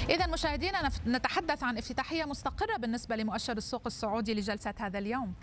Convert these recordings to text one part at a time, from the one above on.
إذا مشاهدينا نتحدث عن افتتاحية مستقرة بالنسبة لمؤشر السوق السعودي لجلسة هذا اليوم.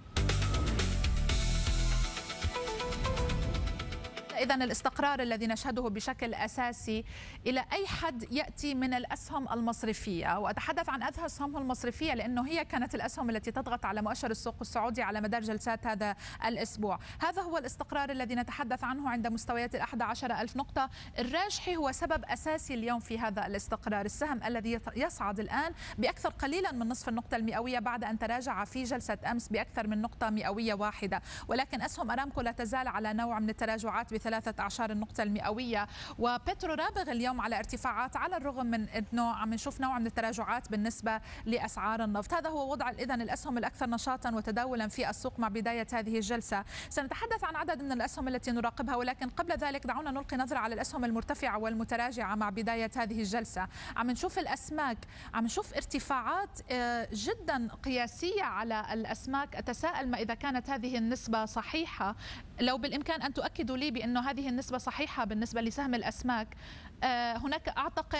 إذا الاستقرار الذي نشهده بشكل أساسي إلى أي حد يأتي من الأسهم المصرفية، وأتحدث عن الأسهم المصرفية لأنه هي كانت الأسهم التي تضغط على مؤشر السوق السعودي على مدار جلسات هذا الأسبوع. هذا هو الاستقرار الذي نتحدث عنه عند مستويات 11,000 نقطة. الراجحي هو سبب أساسي اليوم في هذا الاستقرار، السهم الذي يصعد الآن بأكثر قليلا من نصف النقطة المئوية بعد أن تراجع في جلسة أمس بأكثر من نقطة مئوية واحدة، ولكن أسهم أرامكو لا تزال على نوع من التراجعات ب13 النقطة المئوية، وبترو رابغ اليوم على ارتفاعات على الرغم من أنه عم نشوف نوع من التراجعات بالنسبة لأسعار النفط. هذا هو وضع إذن الأسهم الأكثر نشاطا وتداولا في السوق مع بداية هذه الجلسة. سنتحدث عن عدد من الأسهم التي نراقبها، ولكن قبل ذلك دعونا نلقي نظرة على الأسهم المرتفعة والمتراجعة مع بداية هذه الجلسة. عم نشوف الأسماك، عم نشوف ارتفاعات جدا قياسية على الأسماك. أتساءل ما إذا كانت هذه النسبة صحيحة، لو بالإمكان أن تؤكدوا لي بأنه هذه النسبة صحيحة بالنسبة لسهم الأسماك. هناك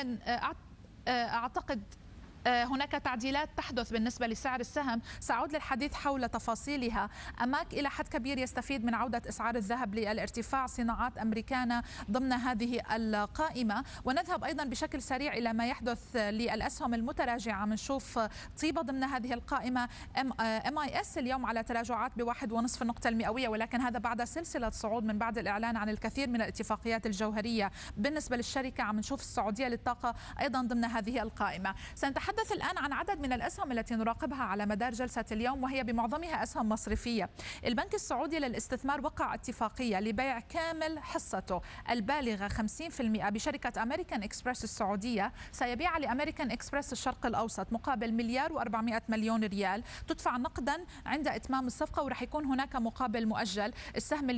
أعتقد هناك تعديلات تحدث بالنسبة لسعر السهم، سأعود للحديث حول تفاصيلها. أماك إلى حد كبير يستفيد من عودة أسعار الذهب للارتفاع، صناعات أمريكانا ضمن هذه القائمة. ونذهب أيضا بشكل سريع إلى ما يحدث للأسهم المتراجعة. منشوف طيبة ضمن هذه القائمة، MIS اليوم على تراجعات ب1.5 النقطة المئوية، ولكن هذا بعد سلسلة صعود من بعد الإعلان عن الكثير من الاتفاقيات الجوهرية بالنسبة للشركة. عم نشوف السعودية للطاقة أيضا ضمن هذه القائمة. سنتحدث الآن عن عدد من الأسهم التي نراقبها على مدار جلسة اليوم، وهي بمعظمها أسهم مصرفية. البنك السعودي للاستثمار وقع اتفاقية لبيع كامل حصته البالغة 50% بشركة أمريكان إكسبرس السعودية. سيبيع لأمريكان إكسبرس الشرق الأوسط مقابل 1,400,000,000 ريال، تدفع نقدا عند إتمام الصفقة، ورح يكون هناك مقابل مؤجل. السهم